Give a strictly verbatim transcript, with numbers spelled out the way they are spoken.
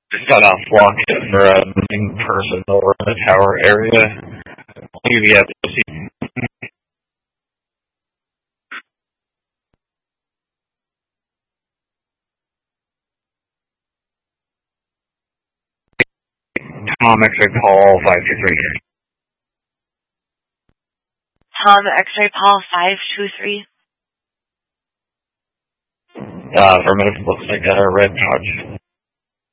Just got off walk for a missing person over in the tower area. Maybe you have to see. Tom X-ray Paul five two three. Tom X-ray Paul five two three. Uh, affirmative, looks like a red Dodge.